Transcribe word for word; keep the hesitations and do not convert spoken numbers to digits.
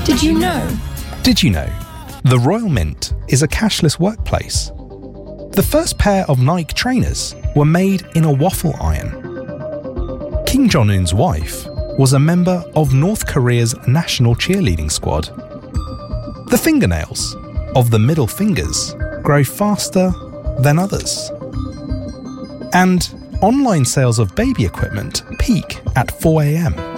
Did you know? Did you know? The Royal Mint is a cashless workplace. The first pair of Nike trainers were made in a waffle iron. Kim Jong-un's wife was a member of North Korea's national cheerleading squad. The fingernails of the middle fingers grow faster than others. And online sales of baby equipment peak at four a.m.